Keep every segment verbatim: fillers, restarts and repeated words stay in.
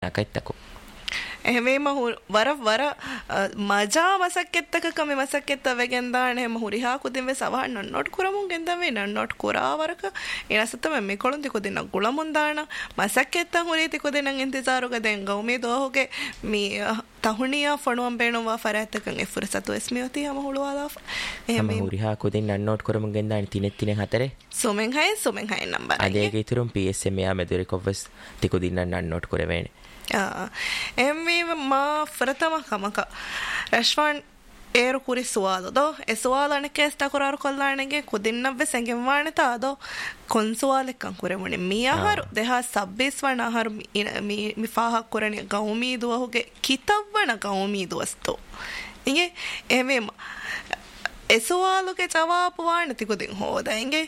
nakaittako එහෙම වර වර මජා මසක්කෙත්තක කම මසක්කෙත්ත වෙගෙන් දාන එහෙම හුරිහා කුදින් වෙ සවහන් නොට් කුරමුන් ගෙන්දම් වේ නොට් කුරා වරක එනසතම මේ කොළොන්ති කුදින් ගුලමුන් දාන මසක්කෙත්ත හුරීති කුදින් ඉන්තිසාරුක දෙන් ගෞමේ දෝහුගේ මේ තහුණියා ෆණුම් බේනවා ෆරාත්තකන් එ ෆුරසතු එස්මියෝති යම හුළුවාලා එහෙම හුරිහා කුදින් නොට් කුරමුන් ගෙන් දාන තිනෙත් තිනේ හතරේ සොමෙන් හය සොමෙන් හය නම්බර අදේගේ ඉතුරුම් පීඑස්එම් යා මෙදුරේ කොවස් තිකුදින් නොට් කුර වේනේ එම්වී මා ෆරතම කමක රශ්වාන් ඒරු කුරි සුවාදෝ එ සුවාලනක ස්ටකුරාරු කොල්ලාණගේ කුදින්නව්වෙ සැඟෙම්වාණතාදෝ කොන්සුවාලෙක්කන් කුරමුණි මියහරු දෙහා සබ්බිස් වන ආහරු මි ෆාහක් කුරණි ගෞමීදුවහුගේ කිතව්වන ගෞමීදුවස්තෝ ඉගේ එමෙම එ සුවාලුගේ ජවාපු වාණති කුදින් හෝදා ඉගේ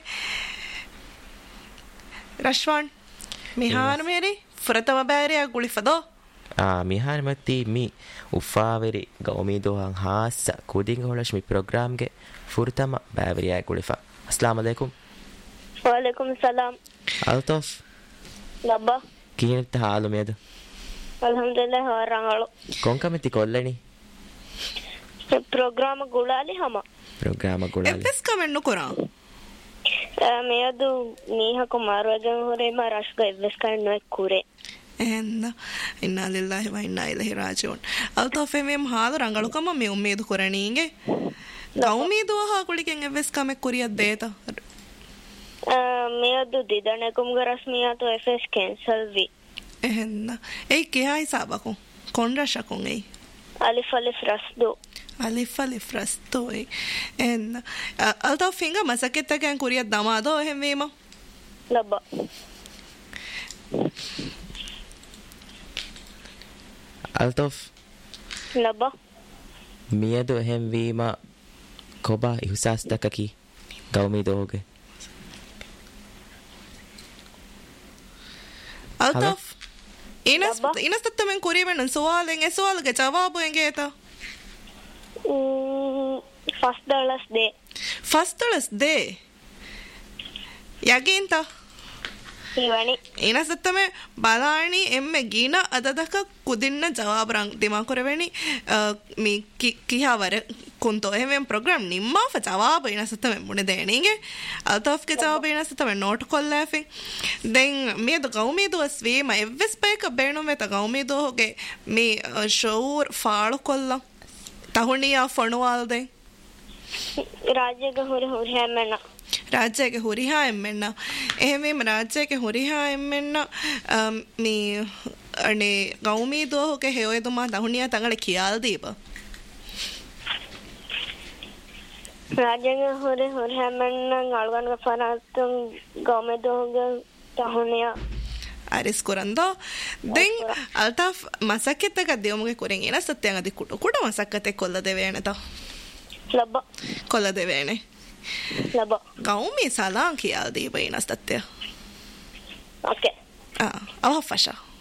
රශ්වාන් මිහාන මේරි ෆරතම බෑරියා ගුලිෆදෝ ಆ ಮಿಹಾರ್ ಮತ್ತಿ ಮಿ ಉಫಾವೆರಿ ಗೌಮಿ ದೋಹಂ ಹಾಸ ಕುದಿಂಗ ಹೊಳಶ್ ಮಿ ಪ್ರೋಗ್ರಾಮ್ ಗೆ ಫುರ್ತಮ ಬಾವರಿಯಾ ಗುಳಿಫಾ ಅಸ್ಲಾಮ್ ಅಲೈಕುಂ ವಾಲೈಕುಂ ಸಲಾಂ ಅಲ್ತಫ್ ಲಬ್ಬಾ ಕೀನತ ಹಾಲು ಮೇದು ಅಲ್ಹಮ್ದುಲಿಲ್ಲಾಹ್ ವರಂಗಳು ಕೊಂಕಮೆತಿ ಕೊಲ್ಲಣಿ ಪ್ರೋಗ್ರಾಮ್ ಗುಳಾಲಿ ಹಮ ಪ್ರೋಗ್ರಾಮ್ ಗುಳಾಲಿ ಎಫ್ಎಸ್ ಕಮೆಂಟ್ ನುಕುರಾ ಮೇಯದು ನೀಹಕು ಮಾರುವಜಂ ಹೊರೆ ಮಾರಾಶ್ಗ ಎಫ್ಎಸ್ ಕಮೆಂಟ್ ನೋ ಕುರೆ එහෙන්න ඉන්නා ලිල්ලාහි ව ඉන්නා ඉලෛහි රාජිඋන් අල්තෝෆේ මෙම් හාද රංගලුකම මේ උම්මේදු කරණීගේ ගෞමීදු හා කුලිකෙන් එවස් කමෙක් කුරියක් දේත මෙයදු දිදණකුම් ගරස්මියාතු එෆ්එස් කැන්සල් වි එහෙන්න ඒ කියා හිසාබකු කොන්රෂකුන් ඒ අලිෆ් අලිෆ් රස්දු අලිෆ් අලිෆ් රස්දු ඒ එහෙන්න අල්තෝෆින්ග මසකෙත්තකන් කුරියක් දමාදෝ එහෙම වීම ලබ්බා අල්තොෆ් ලබා මියදු එහෙම් වීම කොබා ඉහුසාස් දකකි ගෞමී දෝගේ අල්තොෆ් ඉනස් ඉනස් තත්තමෙන් කුරිවෙන්න සුවාලෙන් ඒ සුවාලගේ ජවාබු එංගේත ෆස් ඩොලර්ස් දේ ෆස් ඩොලර්ස් දේ යගින්ත ඉවනි ඉනසත්තම බලාණි එම්මෙ ගීන අදදක කුදින්න ජවාබරං දිමා කරවෙනි මේ කියාවර කුන්තෝ එහෙම ප්‍රෝග්‍රෑම් නිම්මා ෆ ජවාබ ඉනසත්තම මුනේ දෙණීගේ අල්තොෆ්ගේ ජවාබ ඉනසත්තම නෝට් කොල්ලාෆි දැන් මේ ද ගෞමීදු ස්වීම එවස් බේක බේණු මෙත ගෞමීදුගේ මේ ෂෝර් ෆාಳು කොල්ලා තහුණියා ෆණුවාල් දෙන් ರಾಜ್ಯಗ ಹುರಿ ಹುರಿ ಹೆಮ್ಮೆಣ್ಣ ರಾಜ್ಯಗೆ ಹುರಿಹಾ ಎಮ್ಮೆಣ್ಣ එහෙම ರಾಜ್ಯಗೆ ಹುರಿಹಾ ಎಮ್ಮೆಣ್ಣ ಮೀ ಅಣೆ ಗೌಮಿ ದೋಹಗೆ ಹೇಯದುಮಾ ದಹುಣಿಯಾ ತಂಗಳೆ ಕಿಯಾಲ್ ದೀಪ ರಾಜ್ಯಗೆ ಹುರಿ ಹುರಿ ಹೆಮ್ಮೆಣ್ಣ ಗಾಳ್ಗನ್ಗ ಫರಾತು ಗೌಮಿ ದೋಹಗೆ ದಹುಣಿಯಾ ಅರಿಸ್ ಕುರಂದೋ ದೆನ್ ಅಲ್ತಾಫ್ ಮಸಕ್ಕೆತ್ತಗ ದೇವಮಗೆ ಕುರೆಂಗ್ ಏನ ಸತ್ಯಂಗ ದಿ ಕುಟು ಕುಡ ಮಸಕ್ಕತೆ ಕೊಲ್ಲದೇವೆ ಏನತ ಲಬ್ಬ ಕೊಲ್ಲದೇವೇನೆ ಲಬ್ಬ ಗೌಮಿ ಸಲಾಂ ಕಿಯಾಲ್ ದೀಪ ಏನಸ್ತತ್ಯ ಓಕೆ ಆ ಅವ ಫಶಾ